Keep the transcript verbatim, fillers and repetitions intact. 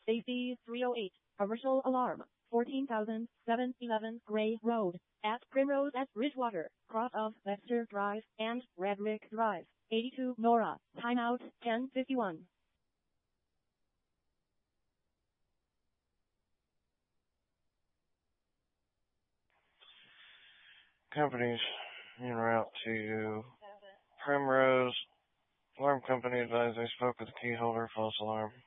Safety three oh eight. Commercial alarm. fourteen thousand seven hundred eleven Gray Road. At Primrose at Bridgewater. Cross of Webster Drive and Redrick Drive. eighty-two Nora. Timeout ten fifty-one. Companies en route to Primrose. Alarm company advised they spoke with the key holder. False alarm.